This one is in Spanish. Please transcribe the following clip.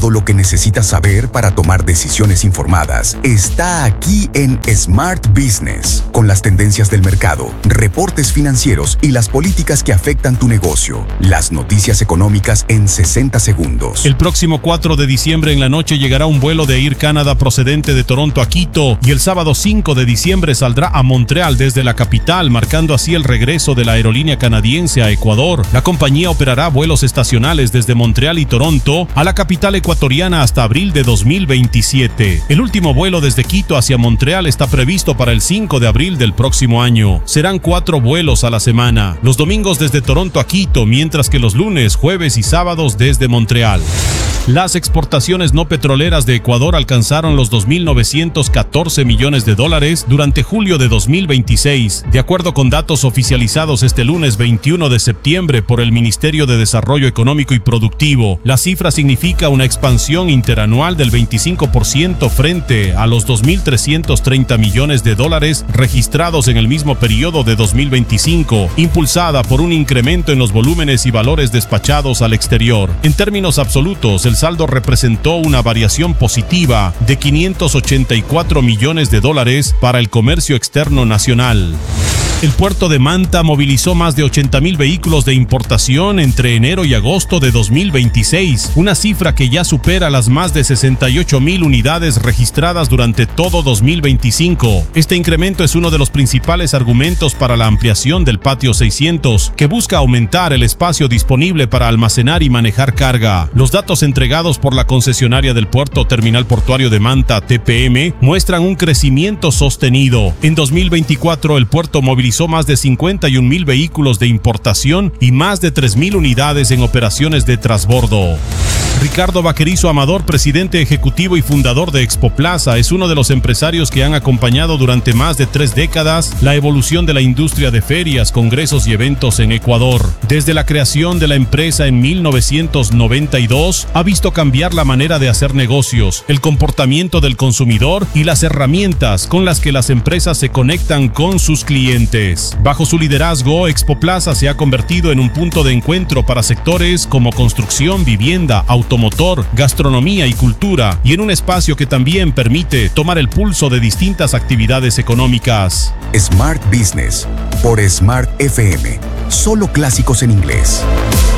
Todo lo que necesitas saber para tomar decisiones informadas está aquí en Smart Business, con las tendencias del mercado, reportes financieros y las políticas que afectan tu negocio. Las noticias económicas en 60 segundos. El próximo 4 de diciembre en la noche llegará un vuelo de Air Canada procedente de Toronto a Quito y el sábado 5 de diciembre saldrá a Montreal desde la capital, marcando así el regreso de la aerolínea canadiense a Ecuador. La compañía operará vuelos estacionales desde Montreal y Toronto a la capital ecuatoriana hasta abril de 2027. El último vuelo desde Quito hacia Montreal está previsto para el 5 de abril del próximo año. Serán 4 vuelos a la semana, los domingos desde Toronto a Quito, mientras que los lunes, jueves y sábados desde Montreal. Las exportaciones no petroleras de Ecuador alcanzaron los $2.914 millones durante julio de 2026, de acuerdo con datos oficializados este lunes 21 de septiembre por el Ministerio de Desarrollo Económico y Productivo. La cifra significa una expansión interanual del 25% frente a los $2.330 millones registrados en el mismo periodo de 2025, impulsada por un incremento en los volúmenes y valores despachados al exterior. En términos absolutos, el saldo representó una variación positiva de $584 millones para el comercio externo nacional. El puerto de Manta movilizó más de 80,000 vehículos de importación entre enero y agosto de 2026, una cifra que ya supera las más de 68,000 unidades registradas durante todo 2025. Este incremento es uno de los principales argumentos para la ampliación del Patio 600, que busca aumentar el espacio disponible para almacenar y manejar carga. Los datos entregados por la concesionaria del puerto Terminal Portuario de Manta, TPM, muestran un crecimiento sostenido. En 2024, el puerto movilizó más de 51,000 vehículos de importación y más de 3,000 unidades en operaciones de transbordo. Ricardo Vaquerizo Amador, presidente ejecutivo y fundador de Expoplaza, es uno de los empresarios que han acompañado durante más de 3 décadas la evolución de la industria de ferias, congresos y eventos en Ecuador. Desde la creación de la empresa en 1992, ha visto cambiar la manera de hacer negocios, el comportamiento del consumidor y las herramientas con las que las empresas se conectan con sus clientes. Bajo su liderazgo, Expoplaza se ha convertido en un punto de encuentro para sectores como construcción, vivienda, automotor, gastronomía y cultura, y en un espacio que también permite tomar el pulso de distintas actividades económicas. Smart Business por Smart FM. Solo clásicos en inglés.